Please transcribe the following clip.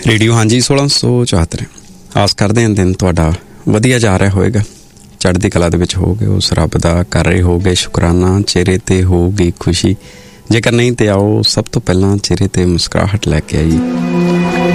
Radio ਹਾਂਜੀ 1674। ਆਸ ਕਰਦੇ ਹਾਂ ਦਿਨ ਤੁਹਾਡਾ ਵਧੀਆ ਜਾ ਰਿਹਾ ਹੋਵੇਗਾ, ਚੜ੍ਹਦੀ ਕਲਾ ਦੇ ਵਿੱਚ ਹੋਗੇ, ਉਸ ਰੱਬ ਦਾ ਕਰ ਰਹੇ ਹੋਗੇ ਸ਼ੁਕਰਾਨਾ, ਚਿਹਰੇ 'ਤੇ ਹੋਊਗੀ ਖੁਸ਼ੀ। ਜੇਕਰ ਨਹੀਂ ਤੇ ਆਓ ਸਭ ਤੋਂ ਪਹਿਲਾਂ ਚਿਹਰੇ 'ਤੇ ਮੁਸਕਰਾਹਟ ਲੈ ਕੇ ਆਈਏ।